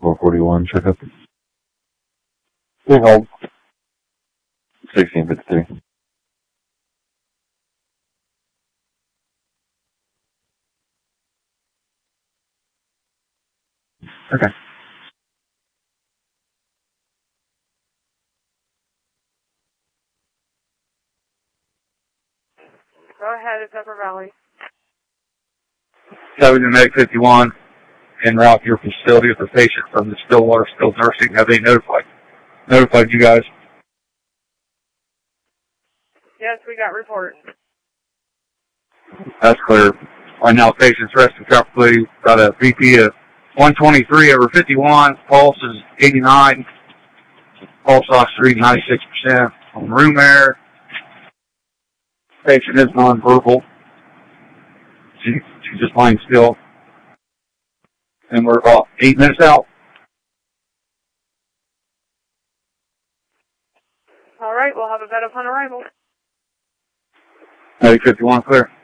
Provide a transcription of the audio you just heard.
441, check up. Please hold. 1653. Okay. Go ahead, it's Upper Valley. 7 to Medic 51, en route to your facility with a patient from the Stillwater Skilled Nursing. Have they notified you guys? Yes, we got reports. That's clear. Right now, patient's resting comfortably. Got a BP of 123/51. Pulse is 89. Pulse oxygen 96% on room air. Patient is nonverbal. She's just lying still. And we're about 8 minutes out. All right, we'll have a bed upon arrival. Medic 51 clear.